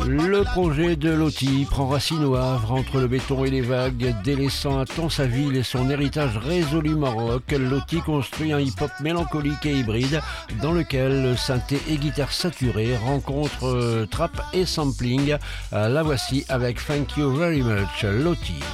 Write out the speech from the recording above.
Le projet de Loti prend racine au Havre entre le béton et les vagues. Délaissant à temps sa ville et son héritage résolument rock, Loti construit un hip-hop mélancolique et hybride dans lequel synthé et guitare saturée rencontrent trap et sampling. La voici avec Thank You Very Much, Loti.